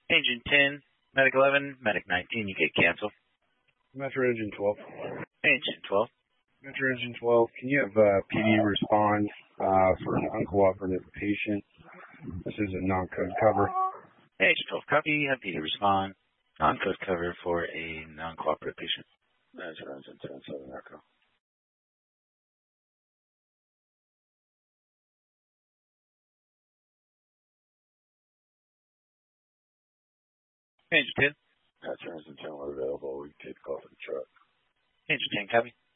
Engine 10, Medic 11, Medic 19, you get canceled. Metro Engine 12. Engine 12. Metro Engine 12, can you have PD respond for an uncooperative patient? This is a non-code cover. Engine 12, copy. Have PD respond. Non-code cover for a non-cooperative patient. Metro Engine 10, Southern Echo. Engine 10. Metro Engine 10, we're available. We can take the call for the truck. Engine 10, copy.